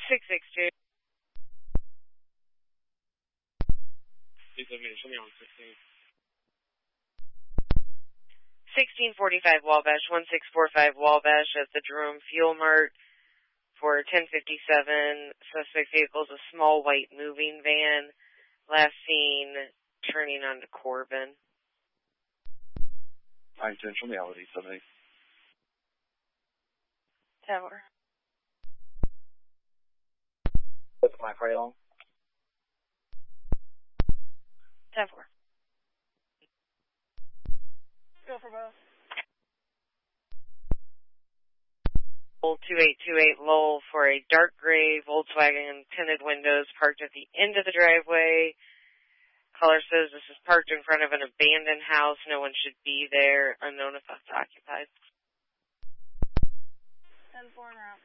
662. Please let me show me on 16. 1645 Wabash, 1645 Wabash at the Jerome Fuel Mart for 1057. Suspect vehicle is a small white moving van. Last seen turning onto Corbin. 910, show me Ality 78. Tower. What's my Friday long? Tower. Go for both. 2828 Lowell for a dark gray Volkswagen tinted windows parked at the end of the driveway. Caller says this is parked in front of an abandoned house. No one should be there. Unknown if it's occupied. 10-4 en route.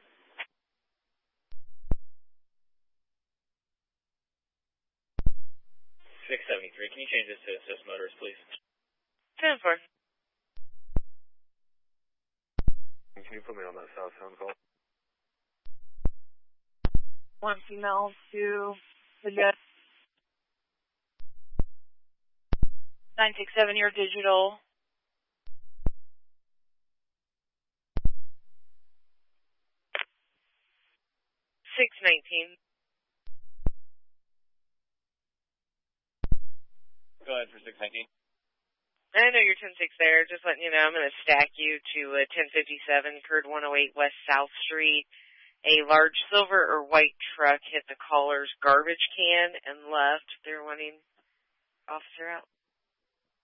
673. Can you change this to assist motorist, please? 10-4. Can you put me on that southbound call? One female to the jet. 967, your digital. 619. Go ahead for 619. I know you're 10-6 there. Just letting you know, I'm going to stack you to 1057, Curd 108 West South Street. A large silver or white truck hit the caller's garbage can and left. They're wanting officer out.